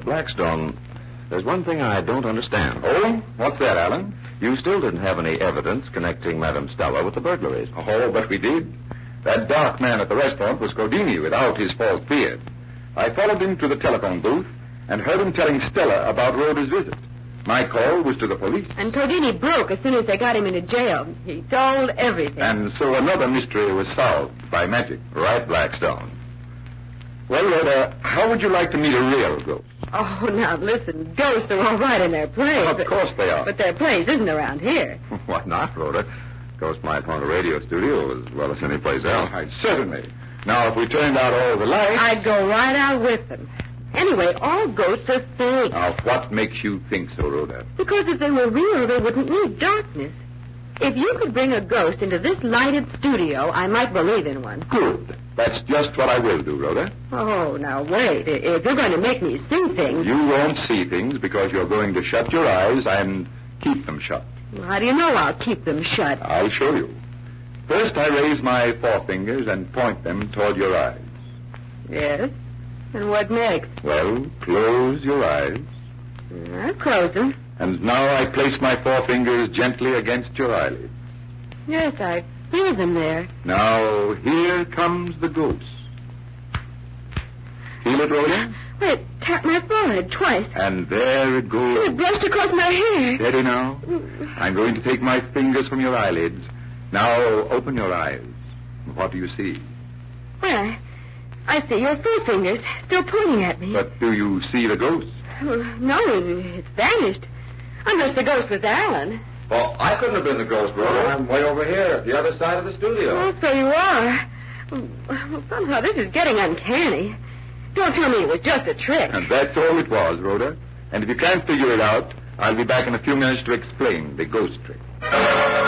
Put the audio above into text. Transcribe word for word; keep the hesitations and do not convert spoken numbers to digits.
Blackstone, there's one thing I don't understand. Oh? What's that, Alan? You still didn't have any evidence connecting Madame Stella with the burglaries. Oh, but we did. That dark man at the restaurant was Cordini without his false beard. I followed him to the telephone booth and heard him telling Stella about Rhoda's visit. My call was to the police. And Cordini broke as soon as they got him into jail. He told everything. And so another mystery was solved by magic. Right, Blackstone. Well, Rhoda, how would you like to meet a real ghost? Oh, now, listen, ghosts are all right in their place. Of course they are. But their place isn't around here. Why not, Rhoda? Ghost might haunt a radio studio as well as any place else. Right, certainly. Now, if we turned out all the lights... I'd go right out with them. Anyway, all ghosts are fake. Now, what makes you think so, Rhoda? Because if they were real, they wouldn't need darkness. If you could bring a ghost into this lighted studio, I might believe in one. Good. That's just what I will do, Rhoda. Oh, now wait. If you're going to make me see things... You won't see things because you're going to shut your eyes and keep them shut. How do you know I'll keep them shut? I'll show you. First, I raise my forefingers and point them toward your eyes. Yes? And what next? Well, close your eyes. I'll close them. And now I place my forefingers gently against your eyelids. Yes, I feel them there. Now, here comes the ghost. Feel it, Rhoda? Well, it tapped my forehead twice. And there it goes. It brushed across my hair. Steady now. I'm going to take my fingers from your eyelids. Now, open your eyes. What do you see? Well, I see your forefingers still pointing at me. But do you see the ghost? Well, no, it's vanished. Unless the ghost was Alan. Well, I couldn't have been the ghost, Rhoda. I'm way over here at the other side of the studio. Oh, so you are. Well, somehow this is getting uncanny. Don't tell me it was just a trick. And that's all it was, Rhoda. And if you can't figure it out, I'll be back in a few minutes to explain the ghost trick.